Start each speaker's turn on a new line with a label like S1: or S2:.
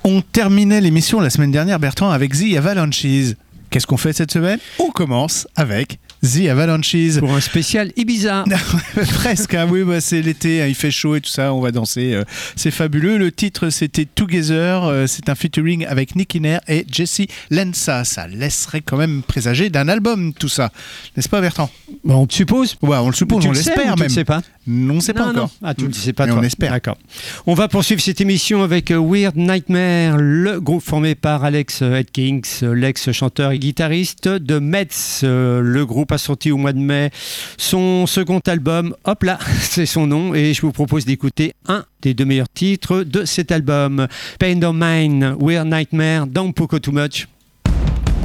S1: On terminait l'émission la semaine dernière, Bertrand, avec The Avalanches. Qu'est-ce qu'on fait cette semaine ? On commence avec The Avalanches.
S2: Pour un spécial Ibiza.
S1: Presque, hein, oui, bah, c'est l'été, hein, il fait chaud et tout ça, on va danser. C'est fabuleux. Le titre, c'était Together. C'est un featuring avec Nick Inner et Jesse Lenza. Ça laisserait quand même présager d'un album, tout ça. N'est-ce pas, Bertrand ?
S2: Bon, on te suppose.
S1: Ouais, on le suppose, on l'espère même.
S2: Tu ne sais pas ?
S1: Non, on ne sait pas encore.
S2: Ah, tu ne sais pas,
S1: mais
S2: toi.
S1: on espère.
S2: D'accord. On va poursuivre cette émission avec Weird Nightmare, le groupe formé par Alex Atkins, l'ex-chanteur et guitariste de Metz. Le groupe a sorti au mois de mai son second album. Hop là, c'est son nom. Et je vous propose d'écouter un des 2 meilleurs titres de cet album. Pain Don't Mind, Weird Nightmare, Don't Poco Too Much.